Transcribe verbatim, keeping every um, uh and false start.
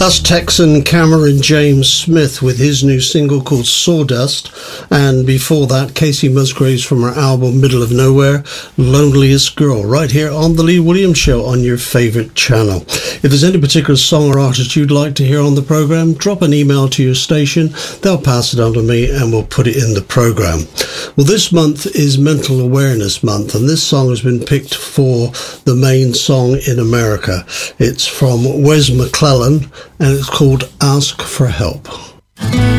That's Texan Cameron James Smith with his new single called Sawdust. And before that, Casey Musgraves from her album Middle of Nowhere, Loneliest Girl, right here on The Lee Williams Show on your favourite channel. If there's any particular song or artist you'd like to hear on the programme, drop an email to your station. They'll pass it on to me and we'll put it in the programme. Well, this month is Mental Awareness Month, and this song has been picked for the main song in America. It's from Wes McClellan, and it's called Ask for Help.